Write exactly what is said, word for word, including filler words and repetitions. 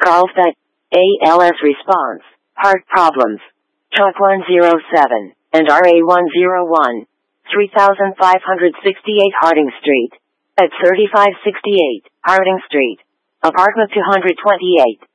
Golfet, A L S response, heart problems. Truck one oh seven, and R A one oh one, three thousand five hundred sixty-eight Harding Street. At thirty-five sixty-eight, Harding Street. Apartment two hundred twenty-eight.